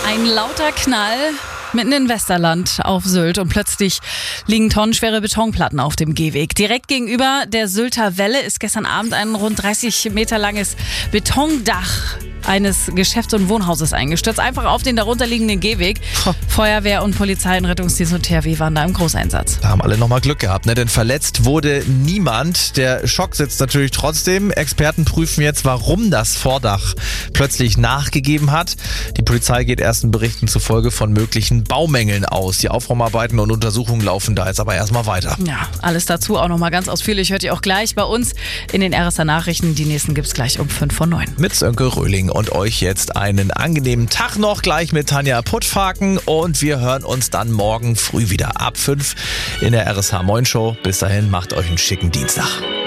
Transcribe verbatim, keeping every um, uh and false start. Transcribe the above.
Ein lauter Knall mitten in Westerland auf Sylt und plötzlich liegen tonnenschwere Betonplatten auf dem Gehweg. Direkt gegenüber der Sylter Welle ist gestern Abend ein rund dreißig Meter langes Betondach eines Geschäfts- und Wohnhauses eingestürzt, einfach auf den darunterliegenden Gehweg. Feuerwehr und Polizei und Rettungsdienst und T H W waren da im Großeinsatz. Da haben alle nochmal Glück gehabt, ne? Denn verletzt wurde niemand. Der Schock sitzt natürlich trotzdem. Experten prüfen jetzt, warum das Vordach plötzlich nachgegeben hat. Die Polizei geht ersten Berichten zufolge von möglichen Baumängeln aus. Die Aufräumarbeiten und Untersuchungen laufen da jetzt aber erstmal weiter. Ja, alles dazu auch nochmal ganz ausführlich hört ihr auch gleich bei uns in den R S A-Nachrichten. Die nächsten gibt's gleich um fünf vor neun. Mit Sönke Röhling und euch jetzt einen angenehmen Tag noch, gleich mit Tanja Puttfaken, und wir hören uns dann morgen früh wieder ab fünf in der R S H Moin Show. Bis dahin, macht euch einen schicken Dienstag.